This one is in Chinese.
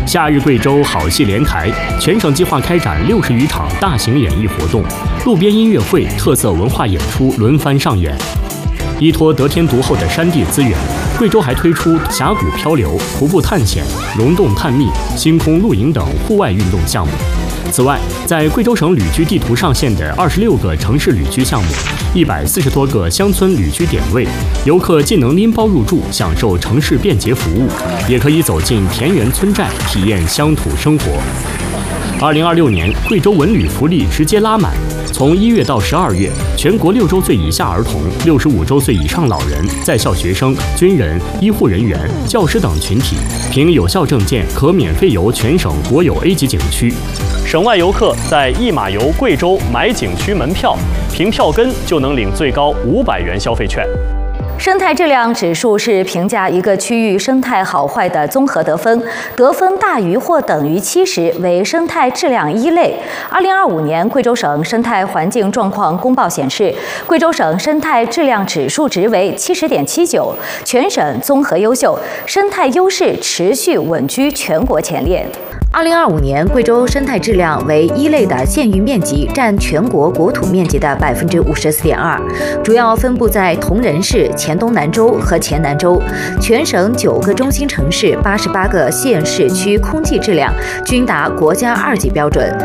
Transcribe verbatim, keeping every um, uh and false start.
夏日贵州好戏连台，全省计划开展六十余场大型演艺活动，路边音乐会、特色文化演出轮番上演。依托得天独厚的山地资源，贵州还推出峡谷漂流、徒步探险、溶洞探秘、星空露营等户外运动项目。此外，在贵州省旅居地图上线的二十六个城市旅居项目，一百四十多个乡村旅居点位，游客既能拎包入住，享受城市便捷服务，也可以走进田园村寨，体验乡土生活。二零二六年，贵州文旅福利直接拉满。从一月到十二月，全国六周岁以下儿童、六十五周岁以上老人、在校学生、军人、医护人员、教师等群体，凭有效证件可免费游全省国有 A 级景区。省外游客在一马游贵州买景区门票，凭票根就能领最高五百元消费券。 生态质量指数是评价一个区域生态好坏的综合得分，得分大于或等于七十为生态质量一类。二零二五年贵州省生态环境状况公报显示，贵州省生态质量指数值为七十点七九，全省综合优秀，生态优势持续稳居全国前列。二零二五年，贵州生态质量为一类的县域面积占全国国土面积的百分之五十四点二，主要分布在铜仁市、黔东南州和黔南州。全省九个中心城市、八十八个县市区空气质量均达国家二级标准。